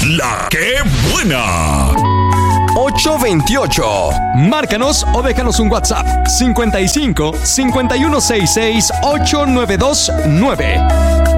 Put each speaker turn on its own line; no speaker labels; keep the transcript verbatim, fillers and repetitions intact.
La que buena.
ocho veintiocho.
Márcanos o déjanos un WhatsApp cincuenta y cinco, cincuenta y uno sesenta y seis, ocho nueve dos nueve.